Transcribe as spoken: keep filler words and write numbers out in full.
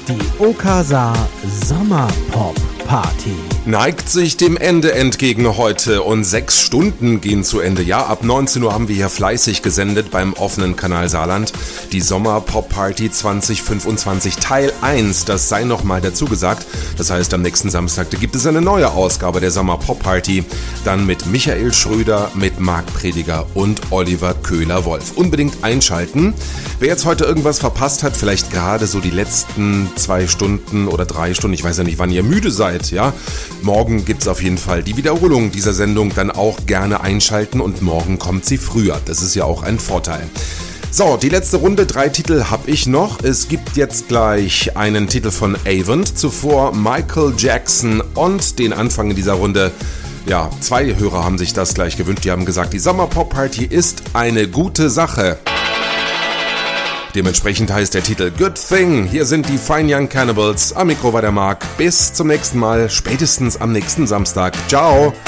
Die Okasa Sommerpop Party neigt sich dem Ende entgegen heute und sechs Stunden gehen zu Ende. Ja, ab neunzehn Uhr haben wir hier fleißig gesendet beim offenen Kanal Saarland. Die Sommerpop-Party zwanzig fünfundzwanzig Teil eins, das sei nochmal dazu gesagt. Das heißt, am nächsten Samstag da gibt es eine neue Ausgabe der Sommerpop-Party. Dann mit Michael Schröder, mit Marc Prediger und Oliver Köhler-Wolf. Unbedingt einschalten. Wer jetzt heute irgendwas verpasst hat, vielleicht gerade so die letzten zwei Stunden oder drei Stunden, ich weiß ja nicht, wann ihr müde seid, ja. Morgen gibt's auf jeden Fall die Wiederholung dieser Sendung, dann auch gerne einschalten und morgen kommt sie früher. Das ist ja auch ein Vorteil. So, die letzte Runde, drei Titel habe ich noch. Es gibt jetzt gleich einen Titel von Avent, zuvor Michael Jackson und den Anfang in dieser Runde. Ja, zwei Hörer haben sich das gleich gewünscht, die haben gesagt, die Sommerpop-Party ist eine gute Sache. Dementsprechend heißt der Titel Good Thing. Hier sind die Fine Young Cannibals. Am Mikro war der Marc. Bis zum nächsten Mal, spätestens am nächsten Samstag. Ciao!